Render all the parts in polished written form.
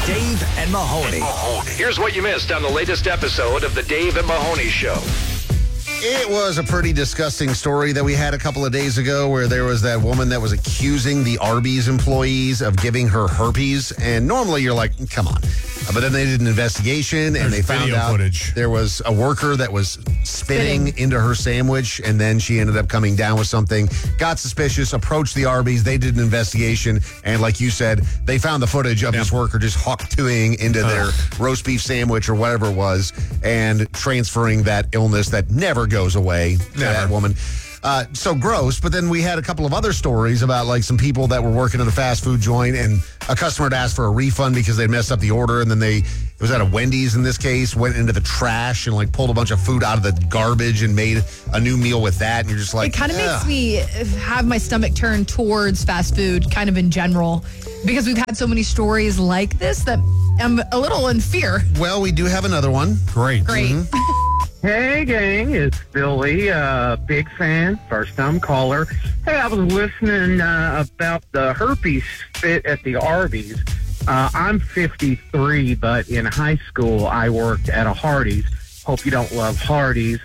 Dave and Mahoney. Here's what you missed on the latest episode of the Dave and Mahoney Show. It was a pretty disgusting story that we had a couple of days ago where there was that woman that was accusing the Arby's employees of giving her herpes. And normally you're like, come on. But then they did an investigation and they found out there was a worker that was spitting into her sandwich, and then she ended up coming down with something, got suspicious, approached the Arby's. They did an investigation, and like you said, they found the footage of this worker just hawk-tooing into their roast beef sandwich or whatever it was and transferring that illness that never goes away to that woman. So gross. But then we had a couple of other stories about like some people that were working at a fast food joint, and a customer had asked for a refund because they messed up the order, and then it was at a Wendy's in this case, went into the trash and like pulled a bunch of food out of the garbage and made a new meal with that. And you're just like, it kind of makes me have my stomach turn towards fast food kind of in general, because we've had so many stories like this that I'm a little in fear. Well, we do have another one. Great. Mm-hmm. Hey, gang, it's Billy, big fan, first-time caller. Hey, I was listening about the herpes fit at the Arby's. I'm 53, but in high school, I worked at a Hardee's. Hope you don't love Hardee's.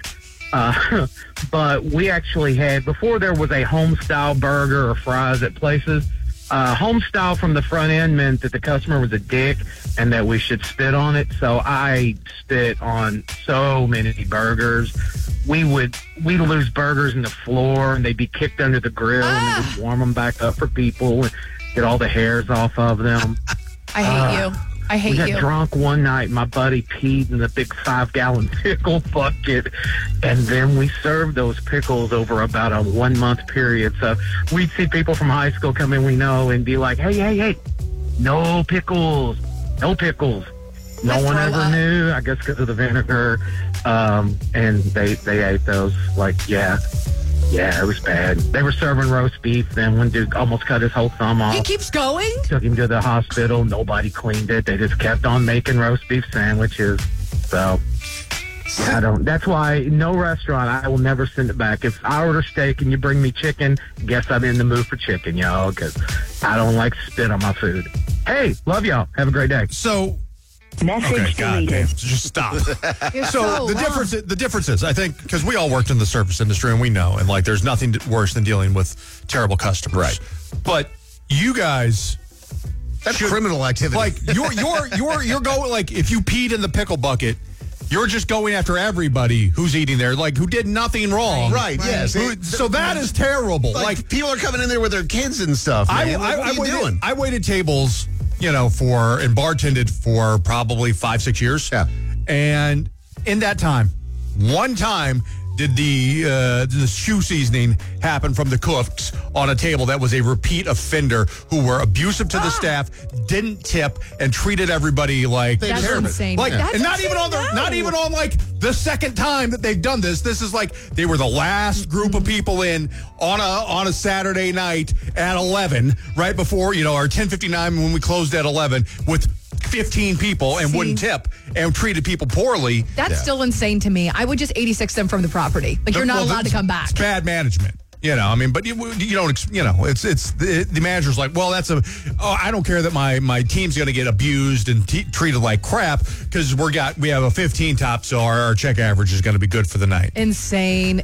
But we actually had, before there was a home-style burger or fries at places, home style from the front end meant that the customer was a dick and that we should spit on it. So I spit on so many burgers. We'd lose burgers in the floor, and they'd be kicked under the grill, and we'd warm them back up for people and get all the hairs off of them. I hate you. I hate you. We got drunk one night. My buddy peed in the big 5-gallon pickle bucket, and then we served those pickles over about a 1-month period. So we'd see people from high school come in, we know, and be like, hey, no pickles, no pickles. No one ever knew, I guess because of the vinegar, and they ate those. Like, yeah, it was bad. They were serving roast beef. Then one dude almost cut his whole thumb off. He keeps going? Took him to the hospital. Nobody cleaned it. They just kept on making roast beef sandwiches. So, that's why no restaurant, I will never send it back. If I order steak and you bring me chicken, guess I'm in the mood for chicken, y'all, because I don't like spit on my food. Hey, love y'all. Have a great day. So... Message deleted. Just stop. so the difference is, I think, because we all worked in the service industry and we know, and like there's nothing worse than dealing with terrible customers. Right. But you guys, that's criminal activity. Like you're going, like if you peed in the pickle bucket, you're just going after everybody who's eating there, like who did nothing wrong. Right. Yes. So that is terrible. Like people are coming in there with their kids and stuff. Man. What are you doing? I waited tables, and bartended for probably 5-6 years. Yeah. And in that time, one time did the shoe seasoning happen from the cooks on a table that was a repeat offender who were abusive to the staff, didn't tip, and treated everybody like that's insane. Like, that's and not insane, even on like the second time that they've done this. This is like they were the last group of people in on a Saturday night at 11, right before our 10:59 when we closed at 11 with 15 people and wouldn't tip and treated people poorly. That's still insane to me. I would just 86 them from the property. Like, you're not allowed to come back. It's bad management. But you don't, it's the manager's like, well, I don't care that my team's going to get abused and treated like crap because we have a 15 top, so our check average is going to be good for the night. Insane.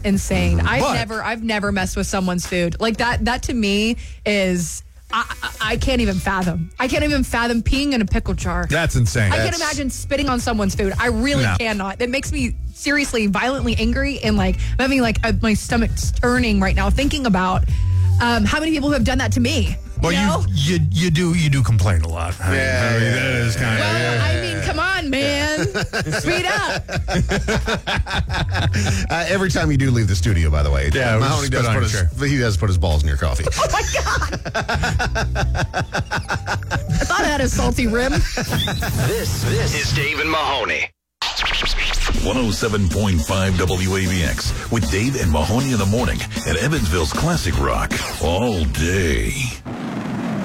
I've never messed with someone's food. Like that to me is, I can't even fathom. I can't even fathom peeing in a pickle jar. That's insane. I can't imagine spitting on someone's food. I really cannot. That makes me seriously violently angry, and like I'm having my stomach's turning right now thinking about how many people have done that to me. Well, you do complain a lot. That is kind of. Well, I mean, come on, man, speed up. Every time you do leave the studio, by the way, Mahoney does put his balls in your coffee. Oh my God! I thought I had a salty rim. This is Dave and Mahoney. 107.5 WAVX with Dave and Mahoney in the morning at Evansville's Classic Rock all day.